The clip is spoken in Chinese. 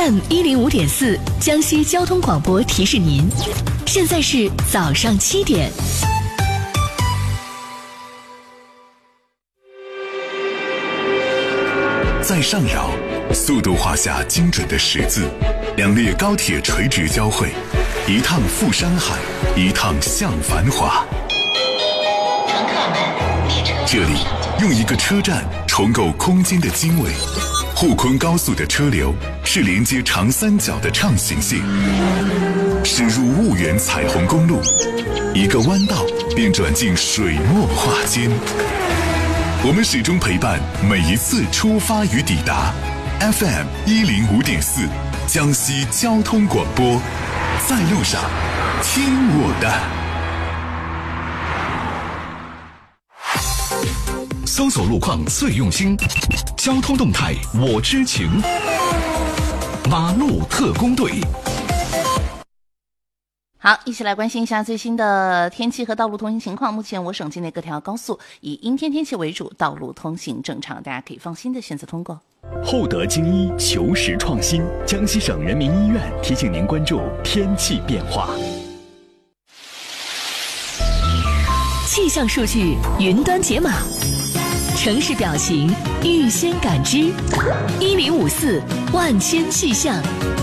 FM 105.4江西交通广播提示您，现在是早上7点。 在上饶，速度画下精准的十字，两列高铁垂直交汇，一趟赴山海，一趟向繁华。 乘客们，列车这里用一个车站重构空间的经纬。沪昆高速的车流是连接长三角的畅行线，驶入婺源彩虹公路，一个弯道便转进水墨画间。我们始终陪伴每一次出发与抵达。FM 105.4江西交通广播，在路上听我的。 搜索路况最用心，交通动态我知情。马路特工队， 好，一起来关心一下最新的天气和道路通行情况。目前我省境内各条高速以阴天天气为主，道路通行正常，大家可以放心的选择通过。 厚德精医，求实创新，江西省人民医院提醒您关注天气变化。 气象数据云端解码，城市表情预先感知，1054万千气象。